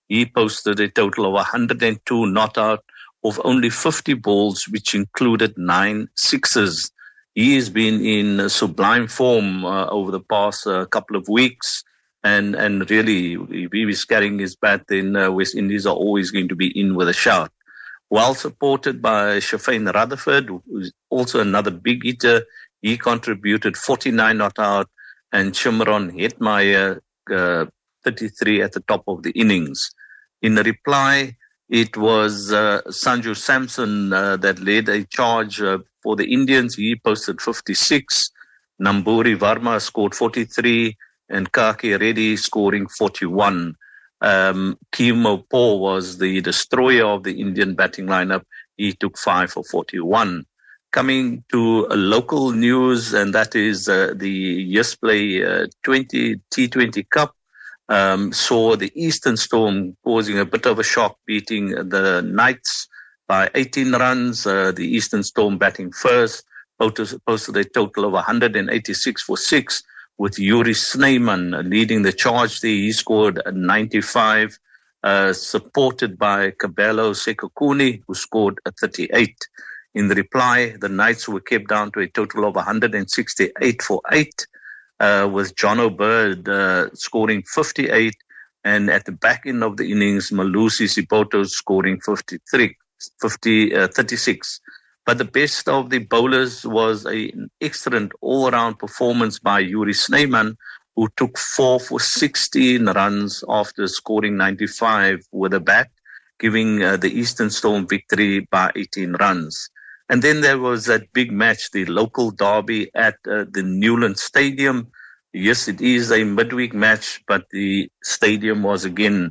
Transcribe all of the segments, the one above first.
He posted a total of 102 not out of only 50 balls, which included 9 sixes. He has been in sublime form over the past couple of weeks. And really, if he is carrying his bat, then West Indies are always going to be in with a shout. Well supported by Shafane Rutherford, who's also another big hitter. He contributed 49 not out, and Shimron Hetmeyer 33 at the top of the innings. In the reply, it was Sanju Samson that led a charge for the Indians. He posted 56. Namburi Varma scored 43, and Kaki Reddy scoring 41. Kimo Paul was the destroyer of the Indian batting lineup. He took 5 for 41. Coming to local news, and that is the Yesplay 20 T20 Cup. Saw the Eastern Storm causing a bit of a shock, beating the Knights by 18 runs. The Eastern Storm batting first, posted a total of 186 for 6, with Yuri Snyman leading the charge there. He scored 95, supported by Kabelo Sekokuni, who scored 38. In the reply, the Knights were kept down to a total of 168 for 8. With John O'Bird scoring 58, and at the back end of the innings, Malusi Sipoto scoring 36. But the best of the bowlers was an excellent all-round performance by Yuri Snyman, who took 4 for 16 runs after scoring 95 with a bat, giving the Eastern Storm victory by 18 runs. And then there was that big match, the local derby at the Newland Stadium. Yes, it is a midweek match, but the stadium was again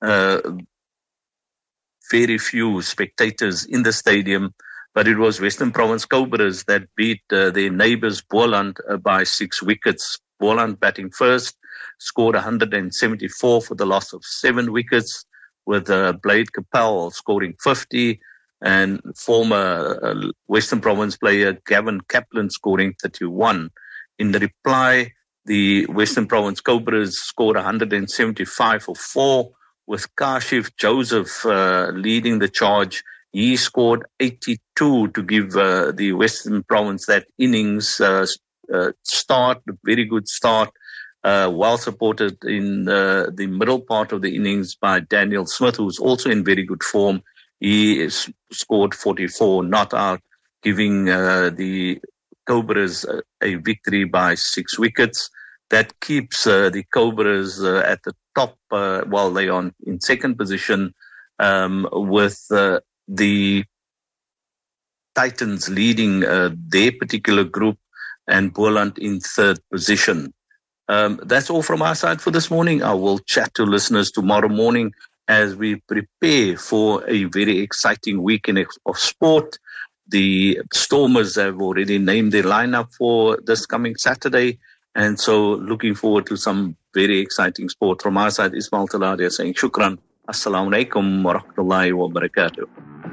very few spectators in the stadium. But it was Western Province Cobras that beat their neighbours Boland by 6 wickets. Boland batting first, scored 174 for the loss of 7 wickets, with Blade Capel scoring 50. And former Western Province player Gavin Kaplan scoring 31. In the reply, the Western Province Cobras scored 175 for 4, with Kashif Joseph leading the charge. He scored 82 to give the Western Province that innings start, a very good start, well supported in the middle part of the innings by Daniel Smith, who's also in very good form. He scored 44 not out, giving the Cobras a victory by 6 wickets. That keeps the Cobras at the top, while they are in second position, with the Titans leading their particular group and Boland in third position. That's all from our side for this morning. I will chat to listeners tomorrow morning as we prepare for a very exciting weekend of sport. The Stormers have already named their lineup for this coming Saturday, and so looking forward to some very exciting sport. From our side, Ismail Taladia saying shukran. Assalamu alaikum wa rahmatullahi wa barakatuh.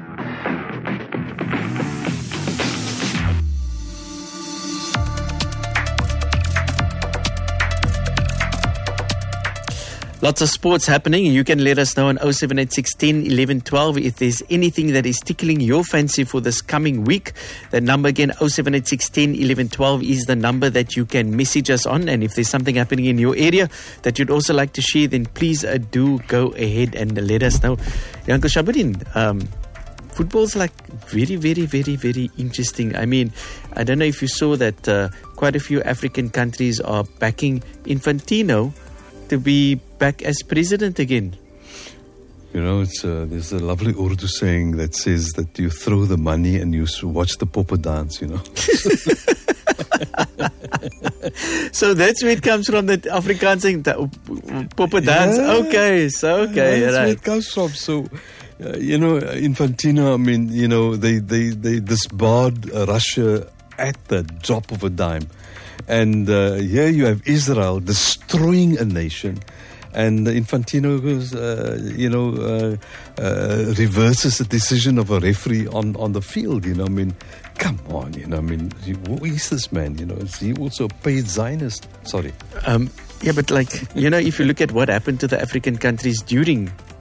Lots of sports happening. You can let us know on 07816 1112 if there's anything that is tickling your fancy for this coming week. The number again, 07816 1112 is the number that you can message us on. And if there's something happening in your area that you'd also like to share, then please do go ahead and let us know. Uncle Shabuddin, football's like very, very, very, very interesting. I mean, I don't know if you saw that quite a few African countries are backing Infantino to be back as president again. You know, there's a lovely Urdu saying that says that you throw the money and you watch the popper dance, you know. So that's where it comes from, that Afrikaans saying popper dance. Yeah. Okay, right. That's where it comes from. So, you know, Infantino, I mean, you know, they disbarred Russia at the drop of a dime. And here you have Israel destroying a nation, and Infantino goes, reverses the decision of a referee on the field. You know, I mean, come on, you know, I mean, who is this man? You know, is he also a paid Zionist? Sorry. Yeah, but like, you know, if you look at what happened to the African countries during